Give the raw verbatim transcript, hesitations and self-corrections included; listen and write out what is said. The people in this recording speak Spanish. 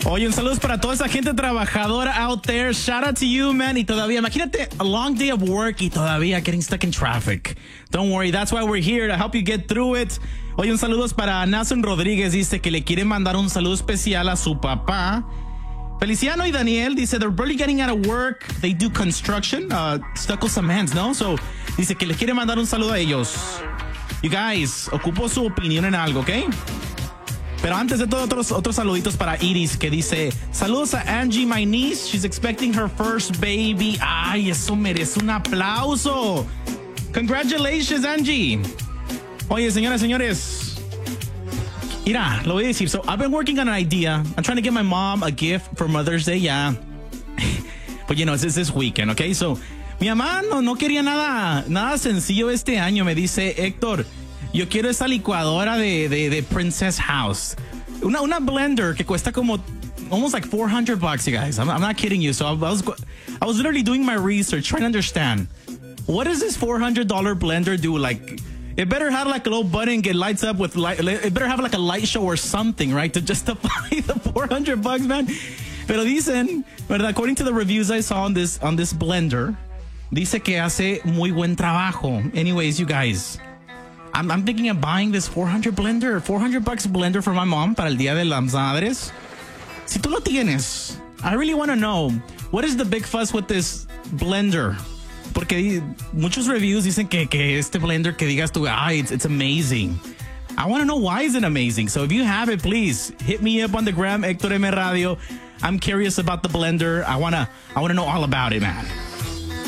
Oye, un saludo para toda esa gente trabajadora out there. Shout out to you, man. Y todavía, imagínate a long day of work y todavía getting stuck in traffic. Don't worry, that's why we're here to help you get through it. Oye, un saludo para Nelson Rodríguez. Dice que le quiere mandar un saludo especial a su papá. Feliciano y Daniel dice they're barely getting out of work. They do construction. Uh, stuck with some hands, no? So, dice que le quiere mandar un saludo a ellos. You guys, ocupo su opinión en algo, ¿ok? Pero antes de todo, otros, otros saluditos para Iris, que dice, saludos a Angie, my niece. She's expecting her first baby. Ay, eso merece un aplauso. Congratulations, Angie. Oye, señoras, señores. Mira, lo voy a decir. So, I've been working on an idea. I'm trying to get my mom a gift for Mother's Day, yeah. But, you know, it's this weekend, okay? So, mi mamá no, no quería nada, nada sencillo este año. Me dice, Héctor, yo quiero esa licuadora de, de, de Princess House. Una, una blender que cuesta como almost like four hundred bucks, you guys. I'm, I'm not kidding you. So I was, I was literally doing my research, trying to understand. What does this four hundred dollars blender do? Like, it better have like a little button, get lights up with light. It better have like a light show or something, right? To justify the four hundred bucks, man. Pero dicen, ¿verdad? According to the reviews I saw on this, on this blender, dice que hace muy buen trabajo. Anyways, you guys, I'm, I'm thinking of buying this four hundred blender, four hundred bucks blender for my mom para el Día de las Madres. Si tú lo tienes, I really want to know, what is the big fuss with this blender? Porque muchos reviews dicen que, que este blender que digas tú, ah, it's, it's amazing. I want to know why is it amazing. So if you have it, please hit me up on the gram, Héctor M Radio. I'm curious about the blender. I want to I want to know all about it, man.